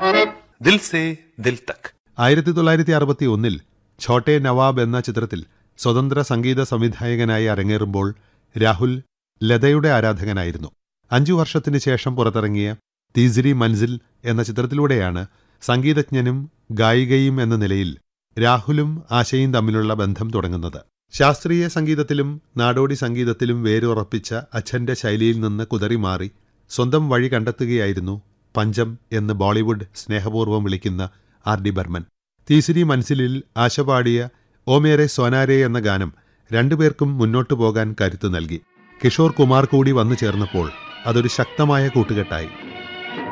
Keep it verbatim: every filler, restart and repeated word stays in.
ദിൽ say ദിൽ തക്. ആയിരത്തി തൊള്ളായിരത്തി അറുപത്തി ഒന്നിൽ ഛോട്ടെ നവാബ് എന്ന ചിത്രത്തിൽ സ്വതന്ത്ര സംഗീത സംവിധായകനായി അരങ്ങേറുമ്പോൾ രാഹുൽ ലതയുടെ ആരാധകനായിരുന്നു. അഞ്ചു വർഷത്തിനു ശേഷം പുറത്തിറങ്ങിയ തീസ്രി മൻസിൽ എന്ന ചിത്രത്തിലൂടെയാണ് സംഗീതജ്ഞനും ഗായികയും എന്ന നിലയിൽ രാഹുലും ആശയും തമ്മിലുള്ള ബന്ധം തുടങ്ങുന്നത്. ശാസ്ത്രീയ സംഗീതത്തിലും നാടോടി സംഗീതത്തിലും വേരുറപ്പിച്ച അച്ഛന്റെ ശൈലിയിൽ നിന്ന് കുതറിമാറി സ്വന്തം വഴി കണ്ടെത്തുകയായിരുന്നു പഞ്ചം എന്ന് ബോളിവുഡ് സ്നേഹപൂർവ്വം വിളിക്കുന്ന ആർ ഡി ബർമൻ. തീസ്രി മൻസിലിൽ ആശ പാടിയ ഓ മേരെ സോനാരെ എന്ന ഗാനം രണ്ടുപേർക്കും മുന്നോട്ടു പോകാൻ കരുത്തു നൽകി. കിഷോർ കുമാർ കൂടി വന്നു ചേർന്നപ്പോൾ അതൊരു ശക്തമായ കൂട്ടുകെട്ടായി.